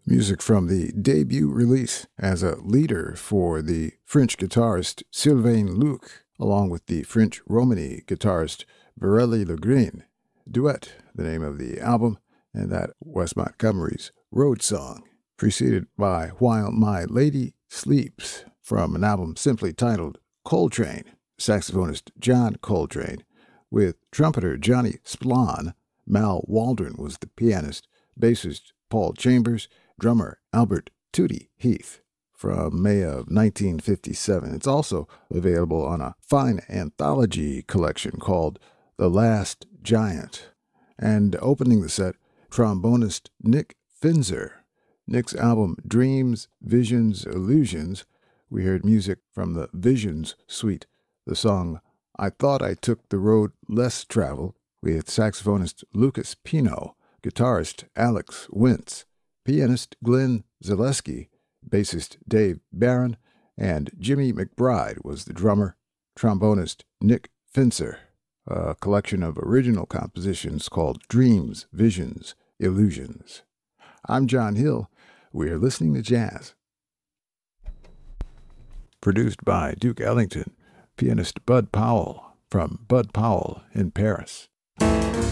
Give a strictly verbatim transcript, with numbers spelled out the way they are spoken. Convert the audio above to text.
Music from the debut release as a leader for the French guitarist Sylvain Luc, along with the French Romany guitarist Viréli Legreen. Duet, the name of the album, and that Wes Montgomery's Road Song, preceded by While My Lady Sleeps from an album simply titled Coltrane, saxophonist John Coltrane, with trumpeter Johnny Splon. Mal Waldron was the pianist, bassist Paul Chambers, drummer Albert Tootie Heath, from May of nineteen fifty-seven. It's also available on a fine anthology collection called The Last Giant. And opening the set, trombonist Nick Finzer. Nick's album Dreams, Visions, Illusions, we heard music from the Visions suite, the song I Thought I Took the Road Less Traveled, with saxophonist Lucas Pino, guitarist Alex Wintz, pianist Glenn Zaleski, bassist Dave Barron, and Jimmy McBride was the drummer, trombonist Nick Finzer. A collection of original compositions called Dreams, Visions, Illusions. I'm John Hill. We're listening to jazz. Produced by Duke Ellington, pianist Bud Powell from Bud Powell in Paris.